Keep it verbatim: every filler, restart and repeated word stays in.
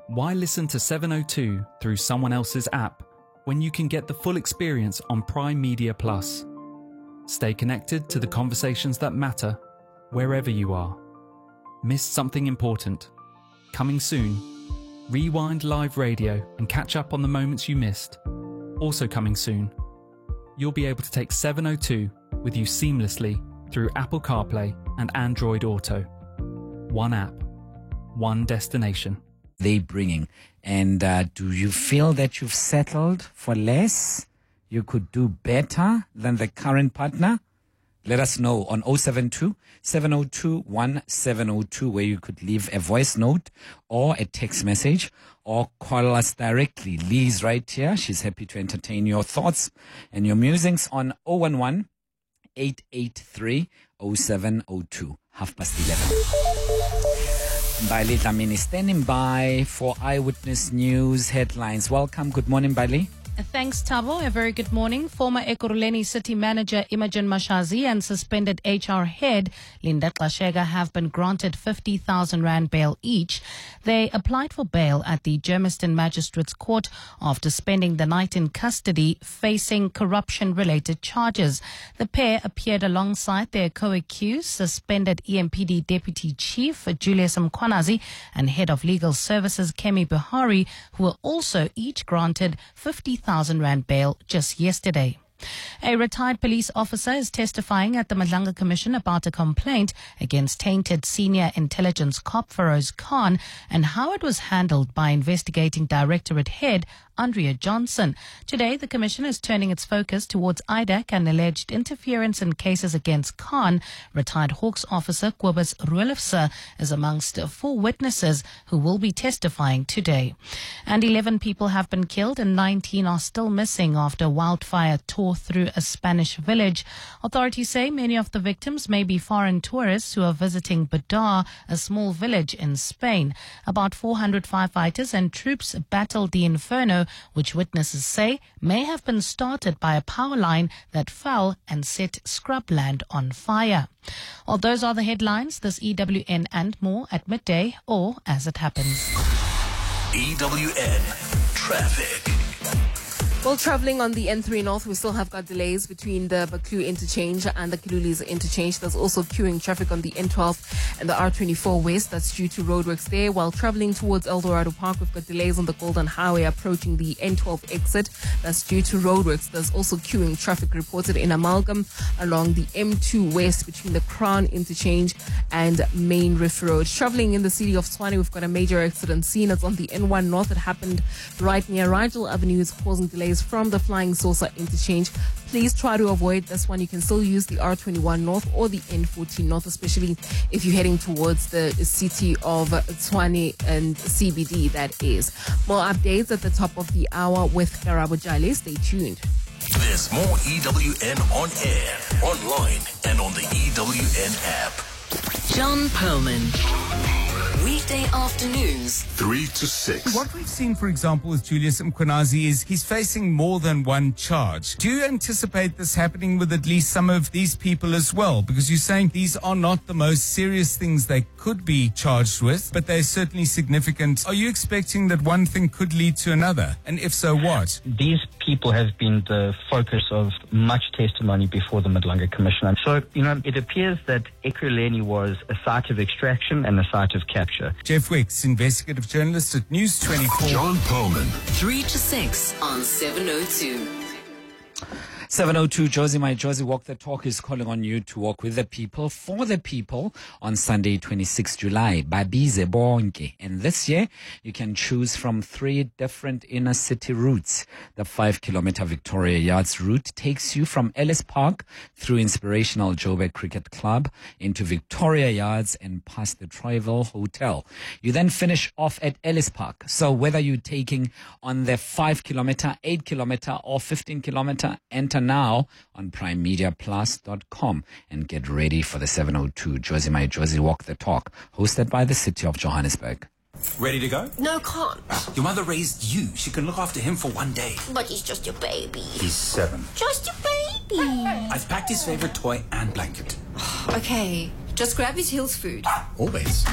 Why listen to seven oh two through someone else's app when you can get the full experience on Prime Media Plus? Stay connected to the conversations that matter wherever you are. Missed something important? Coming soon. Rewind live radio and catch up on the moments you missed. Also coming soon. You'll be able to take seven oh two with you seamlessly through Apple CarPlay and Android Auto. One app, one destination. They bringing. And uh, do you feel that you've settled for less? You could do better than the current partner? Let us know on oh seven two, seven oh two, one seven oh two, where you could leave a voice note or a text message or call us directly. Lee's right here. She's happy to entertain your thoughts and your musings on oh one one, eight eight three, oh seven oh two. Half past eleven. Bailey Dlamini standing by for Eyewitness News headlines. Welcome. Good morning, Bailey. Thanks, Tabo. A very good morning. Former Ekurhuleni City Manager Imogen Mashazi and suspended H R head Linda Xashega have been granted fifty thousand rand bail each. They applied for bail at the Germiston Magistrates Court after spending the night in custody facing corruption-related charges. The pair appeared alongside their co-accused, suspended E M P D Deputy Chief Julius Mkhwanazi and Head of Legal Services Kemi Buhari, who were also each granted fifty thousand rand bail just yesterday. A retired police officer is testifying at the Madlanga Commission about a complaint against tainted senior intelligence cop Feroz Khan and how it was handled by investigating Directorate Head Andrea Johnson. Today, the Commission is turning its focus towards I D A C and alleged interference in cases against Khan. Retired Hawks officer Kobus Roelofse is amongst four witnesses who will be testifying today. And eleven people have been killed and nineteen are still missing after wildfire tore through a Spanish village. Authorities say many of the victims may be foreign tourists who are visiting Badar, a small village in Spain. About four hundred firefighters and troops battled the inferno, which witnesses say may have been started by a power line that fell and set scrubland on fire. Well, those are the headlines. This E W N and more at midday or as it happens. E W N Traffic. Well, traveling on the N three North, we still have got delays between the Baklu interchange and the Kilulis interchange. There's also queuing traffic on the N twelve and the R twenty-four West. That's due to roadworks there. While traveling towards El Dorado Park, we've got delays on the Golden Highway approaching the N twelve exit. That's due to roadworks. There's also queuing traffic reported in Amalgam along the M two West between the Crown interchange and Main Rift Road. Traveling in the city of Tshwane, we've got a major accident scene. It's on the N one North. It happened right near Rigel Avenue. It's causing delays from the Flying Saucer interchange. Please try to avoid this one. You can still use the R twenty-one North or the N fourteen North, especially if you're heading towards the city of Tshwane and C B D, that is. More updates at the top of the hour with Karabo Jale. Stay tuned. There's more E W N on air, online, and on the E W N app. John Perlman. Weekday afternoons, three to six. What we've seen, for example, with Julius Mkhwanazi is he's facing more than one charge. Do you anticipate this happening with at least some of these people as well? Because you're saying these are not the most serious things they could be charged with, but they're certainly significant. Are you expecting that one thing could lead to another? And if so, what? These people have been the focus of much testimony before the Madlanga Commission. So, you know, it appears that Ekurhuleni was a site of extraction and a site of capture. Jeff Wicks, investigative journalist at News twenty-four. John Perlman. three to six on seven oh two. seven oh two, Josie, my Josie, Walk the Talk is calling on you to walk with the people, for the people, on Sunday, twenty-sixth of July, Babize Bonke. And this year, you can choose from three different inner city routes. The five-kilometer Victoria Yards route takes you from Ellis Park through inspirational Joburg Cricket Club into Victoria Yards and past the Troyville Hotel. You then finish off at Ellis Park. So whether you're taking on the five-kilometer, eight-kilometer, or fifteen-kilometer, enter now on prime media plus dot com and get ready for the seven oh two Josie My Josie Walk the Talk, hosted by the City of Johannesburg. Ready to go? No, can't. Your mother raised you. She can look after him for one day. But he's just your baby. He's seven. Just your baby. I've packed his favorite toy and blanket. Okay, just grab his Hills food. Always.